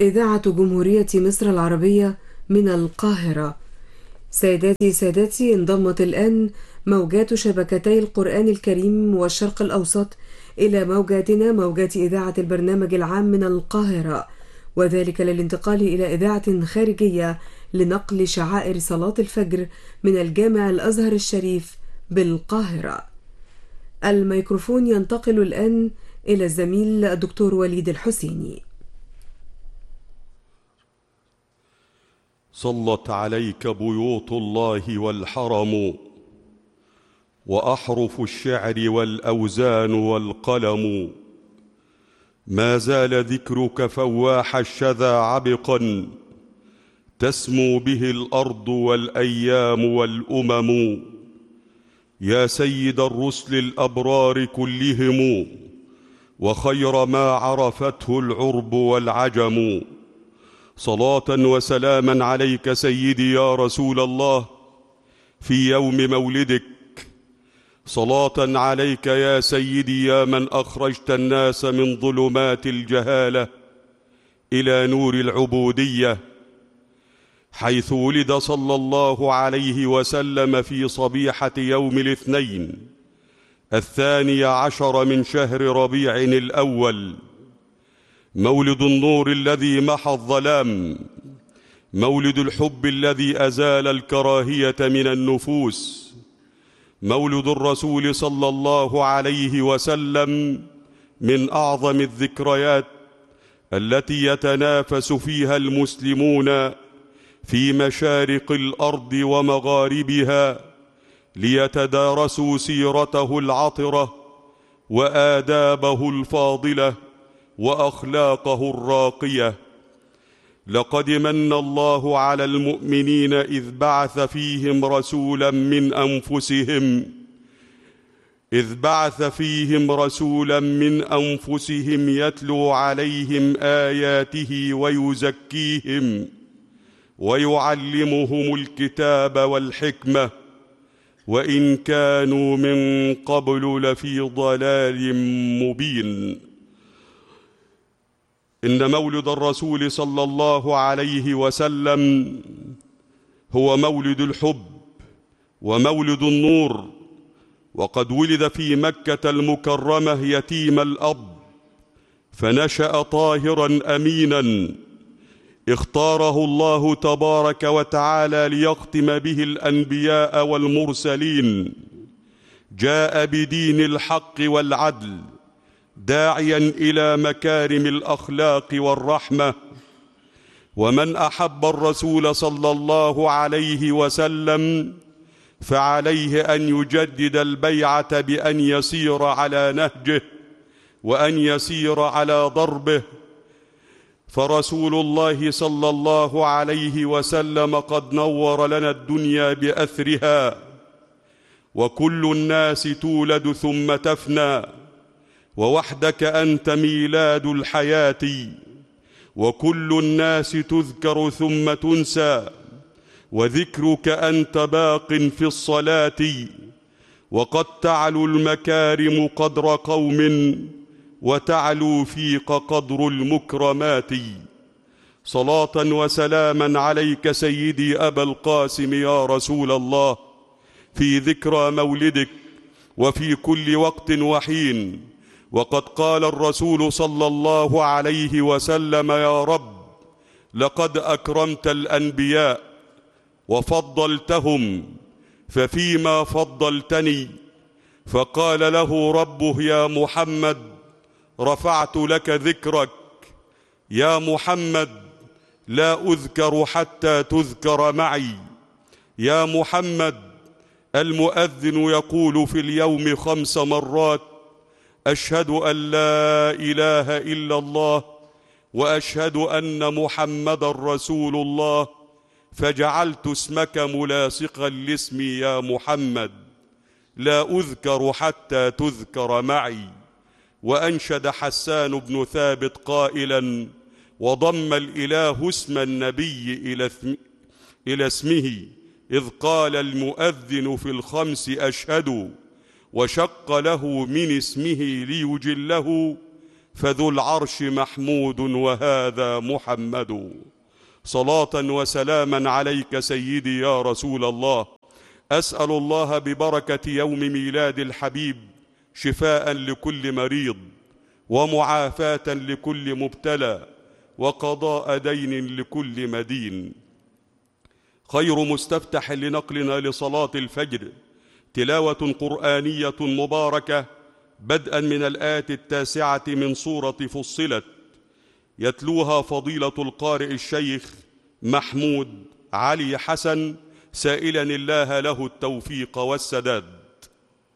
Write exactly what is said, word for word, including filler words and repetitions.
إذاعة جمهورية مصر العربية من القاهرة. سادتي سادتي، انضمت الآن موجات شبكتي القرآن الكريم والشرق الأوسط إلى موجاتنا موجات إذاعة البرنامج العام من القاهرة، وذلك للانتقال إلى إذاعة خارجية لنقل شعائر صلاة الفجر من الجامع الأزهر الشريف بالقاهرة. الميكروفون ينتقل الآن إلى الزميل الدكتور وليد الحسيني. صلت عليك بيوت الله والحرم، وأحرف الشعر والأوزان والقلم، ما زال ذكرك فواح الشذا عبقا، تسمو به الأرض والأيام والأمم، يا سيد الرسل الأبرار كلهم، وخير ما عرفته العرب والعجم، صلاة وسلاما عليك سيدي يا رسول الله في يوم مولدك، صلاة عليك يا سيدي يا من أخرجت الناس من ظلمات الجهالة إلى نور العبودية، حيث ولد صلى الله عليه وسلم في صبيحة يوم الاثنين الثاني عشر من شهر ربيع الأول، مولد النور الذي محى الظلام، مولد الحب الذي أزال الكراهية من النفوس، مولد الرسول صلى الله عليه وسلم من أعظم الذكريات التي يتنافس فيها المسلمون في مشارق الأرض ومغاربها ليتدارسوا سيرته العطرة وآدابه الفاضلة وأخلاقه الراقية. لقد من الله على المؤمنين إذ بعث فيهم رسولا من أنفسهم إذ بعث فيهم رسولا من أنفسهم يتلو عليهم آياته ويزكيهم ويعلمهم الكتاب والحكمة، وإن كانوا من قبل لفي ضلال مبين. إن مولد الرسول صلى الله عليه وسلم هو مولد الحب ومولد النور، وقد ولد في مكة المكرمة يتيم الأب، فنشأ طاهرا أمينا اختاره الله تبارك وتعالى ليختم به الأنبياء والمرسلين، جاء بدين الحق والعدل داعيا إلى مكارم الأخلاق والرحمة، ومن أحب الرسول صلى الله عليه وسلم فعليه أن يجدد البيعة بأن يسير على نهجه وأن يسير على ضربه، فرسول الله صلى الله عليه وسلم قد نور لنا الدنيا بأثرها، وكل الناس تولد ثم تفنى، ووحدك أنت ميلاد الحياة، وكل الناس تذكر ثم تنسى، وذكرك أنت باق في الصلاة، وقد تعلو المكارم قدر قوم وتعلو فيك قدر المكرمات. صلاة وسلاما عليك سيدي أبا القاسم يا رسول الله في ذكرى مولدك وفي كل وقت وحين. وقد قال الرسول صلى الله عليه وسلم: يا رب لقد أكرمت الأنبياء وفضلتهم، ففيما فضلتني؟ فقال له ربه: يا محمد رفعت لك ذكرك، يا محمد لا أذكر حتى تذكر معي، يا محمد المؤذن يقول في اليوم خمس مرات: أشهد أن لا إله إلا الله وأشهد أن محمد رسول الله، فجعلت اسمك ملاصقا لاسمي يا محمد، لا أذكر حتى تذكر معي. وأنشد حسان بن ثابت قائلا: وضم الإله اسم النبي إلى اسمه إذ قال المؤذن في الخمس أشهد، وشق له من اسمه ليجله، فذو العرش محمود وهذا محمد. صلاة وسلاما عليك سيدي يا رسول الله. أسأل الله ببركة يوم ميلاد الحبيب شفاء لكل مريض، ومعافاة لكل مبتلى، وقضاء دين لكل مدين. خير مستفتح لنقلنا لصلاة الفجر تلاوة قرآنية مباركة بدءا من الآية التاسعة من سورة فصلت، يتلوها فضيلة القارئ الشيخ محمود علي حسن، سائلا الله له التوفيق والسداد.